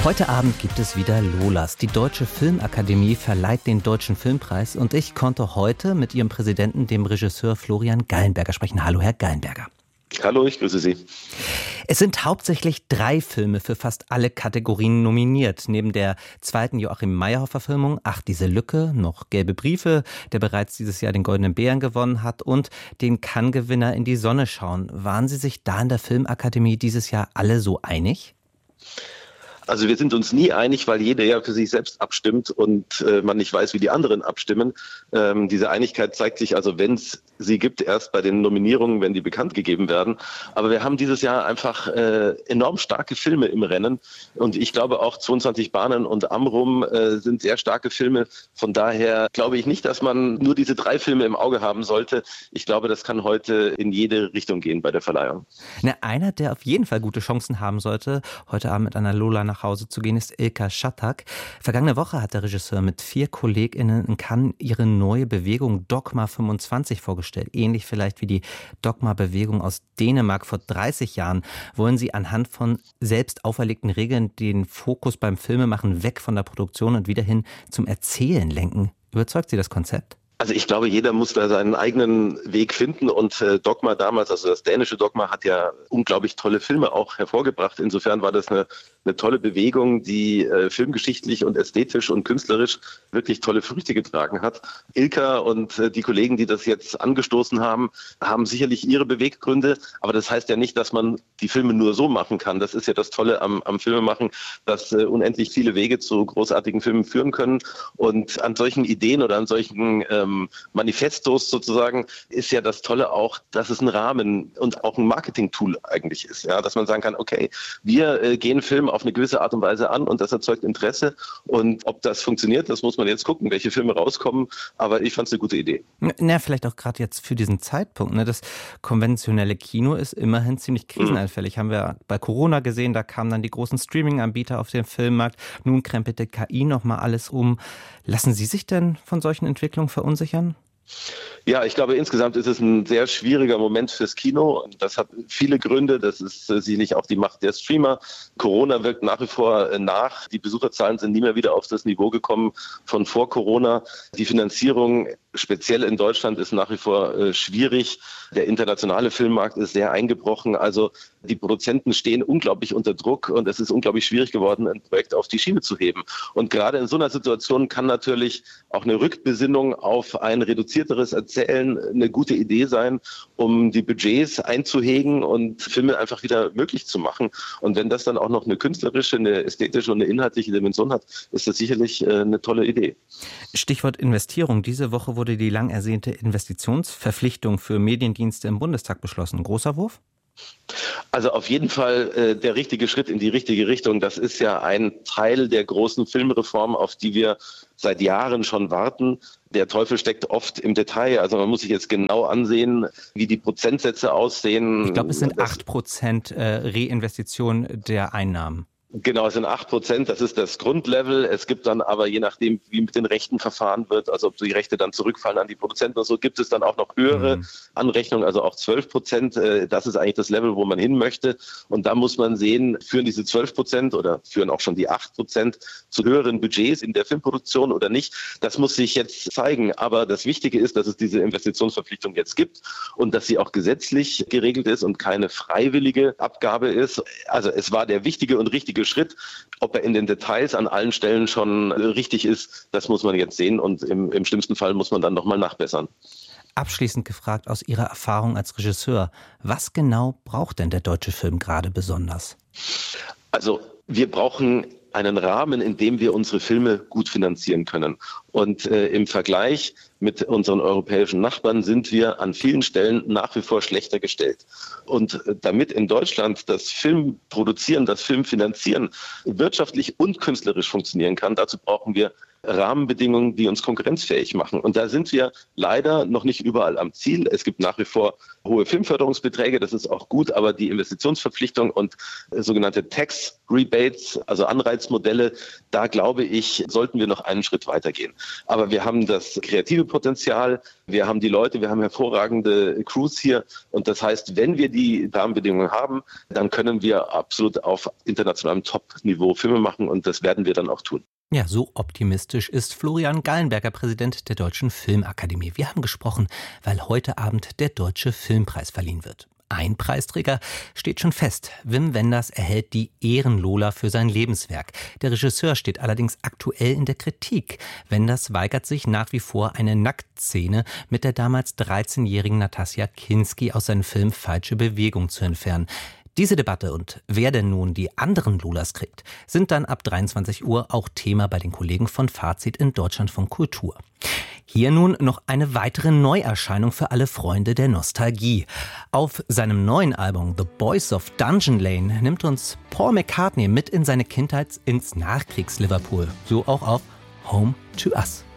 Heute Abend gibt es wieder Lolas. Die Deutsche Filmakademie verleiht den Deutschen Filmpreis und ich konnte heute mit ihrem Präsidenten, dem Regisseur Florian Gallenberger, sprechen. Hallo, Herr Gallenberger. Hallo, ich grüße Sie. Es sind hauptsächlich 3 Filme für fast alle Kategorien nominiert. Neben der zweiten Joachim-Meyerhoff-Verfilmung Ach, diese Lücke, noch Gelbe Briefe, der bereits dieses Jahr den Goldenen Bären gewonnen hat, und den Cannes-Gewinner In die Sonne schauen. Waren Sie sich da in der Filmakademie dieses Jahr alle so einig? Also wir sind uns nie einig, weil jeder ja für sich selbst abstimmt und man nicht weiß, wie die anderen abstimmen. Diese Einigkeit zeigt sich also, wenn es sie gibt, erst bei den Nominierungen, wenn die bekannt gegeben werden. Aber wir haben dieses Jahr einfach enorm starke Filme im Rennen. Und ich glaube auch 22 Bahnen und Amrum sind sehr starke Filme. Von daher glaube ich nicht, dass man nur diese 3 Filme im Auge haben sollte. Ich glaube, das kann heute in jede Richtung gehen bei der Verleihung. Einer, der auf jeden Fall gute Chancen haben sollte, heute Abend mit einer Lola nach Hause zu gehen, ist Ilka Schattak. Vergangene Woche hat der Regisseur mit 4 KollegInnen in Cannes ihre neue Bewegung Dogma 25 vorgestellt. Ähnlich vielleicht wie die Dogma-Bewegung aus Dänemark vor 30 Jahren wollen sie anhand von selbst auferlegten Regeln den Fokus beim Filmemachen weg von der Produktion und wieder hin zum Erzählen lenken. Überzeugt Sie das Konzept? Also ich glaube, jeder muss da seinen eigenen Weg finden und Dogma damals, also das dänische Dogma, hat ja unglaublich tolle Filme auch hervorgebracht. Insofern war das eine tolle Bewegung, die filmgeschichtlich und ästhetisch und künstlerisch wirklich tolle Früchte getragen hat. Ilka und die Kollegen, die das jetzt angestoßen haben, haben sicherlich ihre Beweggründe, aber das heißt ja nicht, dass man die Filme nur so machen kann. Das ist ja das Tolle am Filmemachen, dass unendlich viele Wege zu großartigen Filmen führen können, und an solchen Ideen oder an solchen Manifestos sozusagen ist ja das Tolle auch, dass es ein Rahmen und auch ein Marketing-Tool eigentlich ist. Ja, dass man sagen kann, okay, wir gehen Film auf eine gewisse Art und Weise an und das erzeugt Interesse, und ob das funktioniert, das muss man jetzt gucken, welche Filme rauskommen, aber ich fand es eine gute Idee. Vielleicht auch gerade jetzt für diesen Zeitpunkt. Das konventionelle Kino ist immerhin ziemlich krisenanfällig. Haben wir bei Corona gesehen, da kamen dann die großen Streaming-Anbieter auf den Filmmarkt. Nun krempelte KI nochmal alles um. Lassen Sie sich denn von solchen Entwicklungen verunsichern? Ja, ich glaube, insgesamt ist es ein sehr schwieriger Moment fürs Kino. Das hat viele Gründe. Das ist sicherlich auch die Macht der Streamer. Corona wirkt nach wie vor nach. Die Besucherzahlen sind nie mehr wieder auf das Niveau gekommen von vor Corona. Die Finanzierung, speziell in Deutschland, ist nach wie vor schwierig. Der internationale Filmmarkt ist sehr eingebrochen. Also die Produzenten stehen unglaublich unter Druck und es ist unglaublich schwierig geworden, ein Projekt auf die Schiene zu heben. Und gerade in so einer Situation kann natürlich auch eine Rückbesinnung auf ein reduzierteres Erzählen eine gute Idee sein, um die Budgets einzuhegen und Filme einfach wieder möglich zu machen. Und wenn das dann auch noch eine künstlerische, eine ästhetische und eine inhaltliche Dimension hat, ist das sicherlich eine tolle Idee. Stichwort Investierung. Diese Woche wurde die lang ersehnte Investitionsverpflichtung für Mediendienste im Bundestag beschlossen. Großer Wurf? Also auf jeden Fall der richtige Schritt in die richtige Richtung. Das ist ja ein Teil der großen Filmreform, auf die wir seit Jahren schon warten. Der Teufel steckt oft im Detail. Also man muss sich jetzt genau ansehen, wie die Prozentsätze aussehen. Ich glaube, es sind 8% Reinvestition der Einnahmen. Genau, es sind 8%, das ist das Grundlevel. Es gibt dann aber, je nachdem, wie mit den Rechten verfahren wird, also ob die Rechte dann zurückfallen an die Produzenten oder so, gibt es dann auch noch höhere Anrechnungen, also auch 12%. Das ist eigentlich das Level, wo man hin möchte. Und da muss man sehen, führen diese 12% oder führen auch schon die 8% zu höheren Budgets in der Filmproduktion oder nicht. Das muss sich jetzt zeigen. Aber das Wichtige ist, dass es diese Investitionsverpflichtung jetzt gibt und dass sie auch gesetzlich geregelt ist und keine freiwillige Abgabe ist. Also es war der wichtige und richtige Schritt. Ob er in den Details an allen Stellen schon richtig ist, das muss man jetzt sehen, und im schlimmsten Fall muss man dann nochmal nachbessern. Abschließend gefragt aus Ihrer Erfahrung als Regisseur, was genau braucht denn der deutsche Film gerade besonders? Also wir brauchen einen Rahmen, in dem wir unsere Filme gut finanzieren können. Und im Vergleich mit unseren europäischen Nachbarn sind wir an vielen Stellen nach wie vor schlechter gestellt. Und damit in Deutschland das Filmproduzieren, das Filmfinanzieren wirtschaftlich und künstlerisch funktionieren kann, dazu brauchen wir Rahmenbedingungen, die uns konkurrenzfähig machen. Und da sind wir leider noch nicht überall am Ziel. Es gibt nach wie vor hohe Filmförderungsbeträge, das ist auch gut, aber die Investitionsverpflichtung und sogenannte Tax Rebates, also Anreizmodelle, da glaube ich, sollten wir noch einen Schritt weitergehen. Aber wir haben das kreative Potenzial, wir haben die Leute, wir haben hervorragende Crews hier. Und das heißt, wenn wir die Rahmenbedingungen haben, dann können wir absolut auf internationalem Top-Niveau Filme machen und das werden wir dann auch tun. Ja, so optimistisch ist Florian Gallenberger, Präsident der Deutschen Filmakademie. Wir haben gesprochen, weil heute Abend der Deutsche Filmpreis verliehen wird. Ein Preisträger steht schon fest. Wim Wenders erhält die Ehrenlola für sein Lebenswerk. Der Regisseur steht allerdings aktuell in der Kritik. Wenders weigert sich nach wie vor, eine Nacktszene mit der damals 13-jährigen Natasja Kinski aus seinem Film Falsche Bewegung zu entfernen. Diese Debatte und wer denn nun die anderen Lolas kriegt, sind dann ab 23 Uhr auch Thema bei den Kollegen von Fazit in Deutschlandfunk Kultur. Hier nun noch eine weitere Neuerscheinung für alle Freunde der Nostalgie. Auf seinem neuen Album The Boys of Dungeon Lane nimmt uns Paul McCartney mit in seine Kindheit ins Nachkriegs-Liverpool. So auch auf Home to Us.